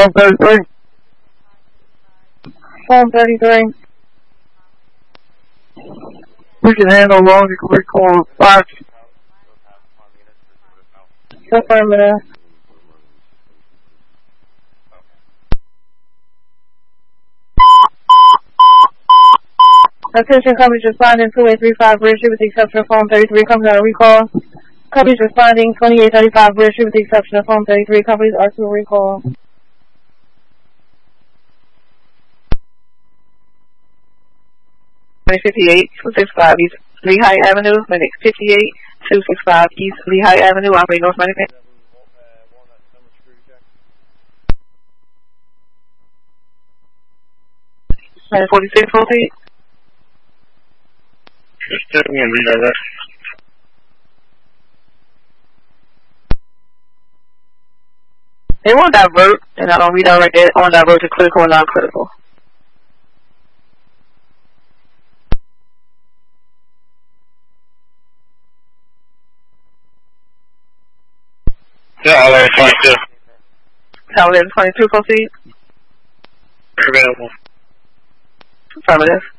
Phone 33. Phone 33. We can handle long, you can recall 5. Affirmative. Attention, companies responding 2835 Bridge with the exception of phone 33 comes out of recall. Companies responding 2835 Bridge with the exception of phone 33 companies are to recall. 58, 265 East Lehigh Avenue, Clinic 58, 265 East Lehigh Avenue, operating North Manhattan. 46, 48. They won't divert, and I don't redirect it. I want to divert to critical and non-critical. Yeah, I'll 22. Tower 22, proceed. Available. Affirmative.